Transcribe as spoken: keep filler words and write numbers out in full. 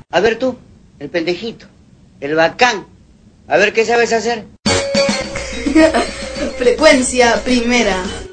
A ver tú, el pendejito, el bacán. A ver qué sabes hacer. Frecuencia primera.